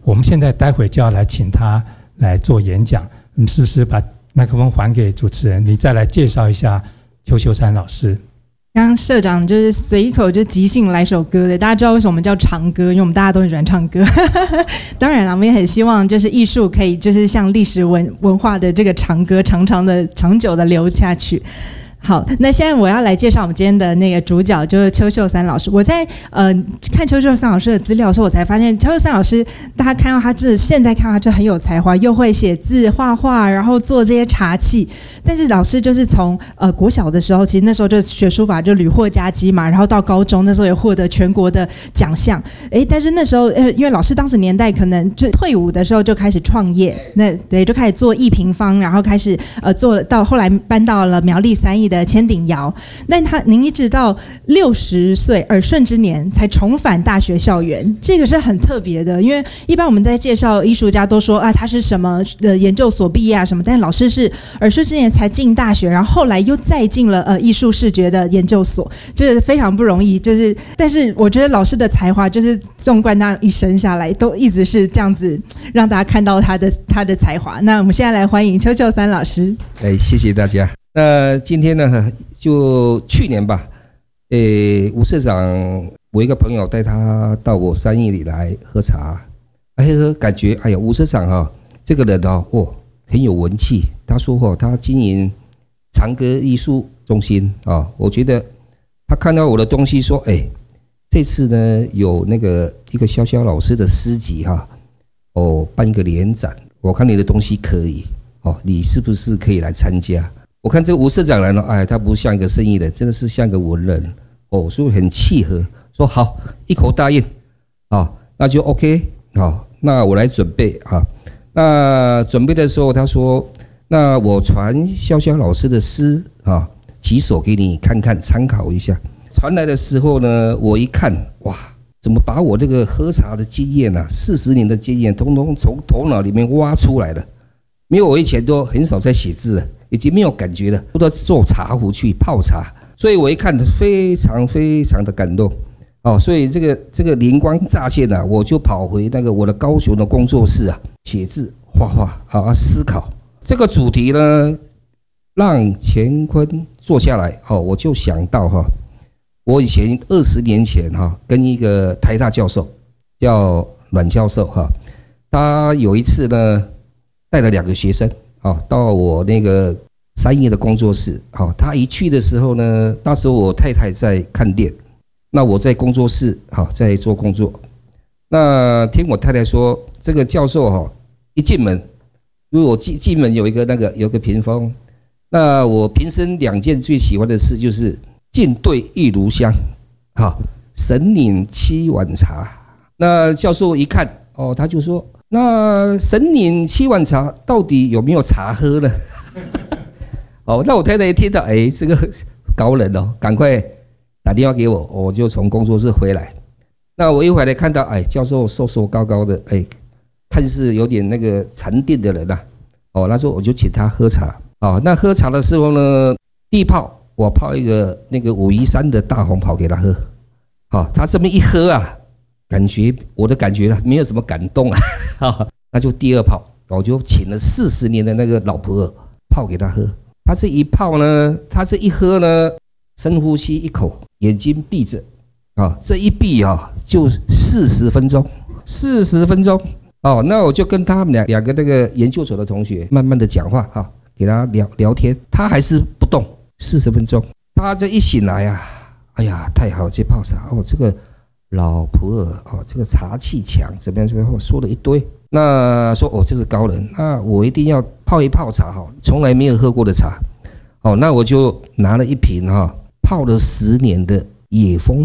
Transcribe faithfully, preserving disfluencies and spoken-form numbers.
我们现在待会就要来请他来做演讲，我们是不是把麦克风还给主持人，你再来介绍一下邱秀山老师。 刚刚社长就是随口就即兴来首歌的，大家知道为什么我们叫长歌，因为我们大家都很喜欢唱歌当然了，我们也很希望就是艺术可以就是像历史文文化的这个长歌长长的长久的流下去。好，那现在我要来介绍我们今天的那个主角，就是邱秀山老师。我在呃看邱秀山老师的资料的时候，我才发现邱秀山老师，大家看到他这现在看到他就很有才华，又会写字、画画，然后做这些茶器。但是老师就是从呃国小的时候，其实那时候就学书法，就屡获佳绩嘛。然后到高中那时候也获得全国的奖项。哎，但是那时候呃，因为老师当时年代可能就退伍的时候就开始创业，那对就开始做艺平方，然后开始呃做到后来搬到了苗栗三义的千顶窑，但他您一直到六十岁耳顺之年才重返大学校园，这个是很特别的。因为一般我们在介绍艺术家都说啊，他是什么呃研究所毕业啊什么，但老师是耳顺之年才进大学，然后后来又再进了呃艺术视觉的研究所，这个非常不容易。就是但是我觉得老师的才华就是纵贯他一生下来，都一直是这样子让大家看到他的他的才华。那我们现在来欢迎邱秀山老师。 哎，谢谢大家。那今天呢，就去年吧，诶，吴社长，我一个朋友带他到我三义里来喝茶，哎喝感觉，哎呀，吴社长哈、哦，这个人哦，哦，很有文气。他说哦，他经营长歌艺术中心啊、哦，我觉得他看到我的东西说，哎，这次呢有那个一个潇潇老师的诗集哈、哦，哦，办一个联展，我看你的东西可以，哦，你是不是可以来参加？我看这个吴社长来了，哎，他不像一个生意人，真的是像个文人哦，所以很契合。说好，一口答应，啊，那就 OK， 好，那我来准备啊。那准备的时候，他说，那我传潇潇老师的诗啊几首给你看看，参考一下。传来的时候呢，我一看，哇，怎么把我这个喝茶的经验啊，四十年的经验，统统从头脑里面挖出来了。因为我以前都很少在写字了，已经没有感觉了，都在做茶壶去泡茶，所以我一看非常非常的感动，哦，所以这个这个灵光乍现啊，我就跑回那个我的高雄的工作室啊，写字、画画啊，思考这个主题呢，让乾坤坐下来，哦，我就想到哈，我以前二十年前哈，跟一个台大教授叫阮教授哈，他有一次呢。带了两个学生啊，到我那个三义的工作室。好，他一去的时候呢，那时候我太太在看店，那我在工作室好在做工作。那听我太太说，这个教授哈一进门，因为我进进门有一个那个有个屏风，那我平生两件最喜欢的事就是进对一炉香，好神饮七碗茶。那教授一看哦，他就说。那神饮七碗茶到底有没有茶喝呢？哦，那我太太一听到，哎，这个高人哦，赶快打电话给我，我就从工作室回来。那我一回来看到，哎，教授瘦瘦高高的，哎，看似有点那个禅定的人呐、啊。哦，那时候我就请他喝茶。哦，那喝茶的时候呢，第一泡我泡一个那个武夷山的大红袍给他喝。好、哦，他这么一喝啊。感觉我的感觉没有什么感动啊，那就第二泡，我就请了四十年的那个老婆泡给他喝。他这一泡呢，他这一喝呢，深呼吸一口，眼睛闭着啊，这一闭啊就四十分钟，四十分钟哦。那我就跟他们两两个那个研究所的同学慢慢的讲话哈，给他聊聊天，他还是不动，四十分钟。他这一醒来啊，哎呀，太好，这泡茶哦，这个。老普洱哦，这个茶气强，怎么样？怎么样？说了一堆。那说哦，这是高人，那我一定要泡一泡茶哈，从来没有喝过的茶。哦，那我就拿了一瓶哈，泡了十年的野蜂